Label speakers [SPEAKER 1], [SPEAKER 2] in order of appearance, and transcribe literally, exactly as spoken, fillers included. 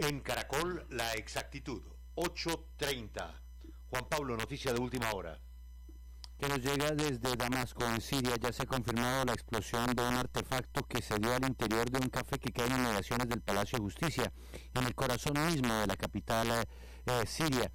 [SPEAKER 1] En Caracol, la exactitud, ocho treinta. Juan Pablo, noticia de última hora.
[SPEAKER 2] Que nos llega desde Damasco, en Siria. Ya se ha confirmado la explosión de un artefacto que se dio al interior de un café que queda en inmediaciones del Palacio de Justicia, en el corazón mismo de la capital eh, siria.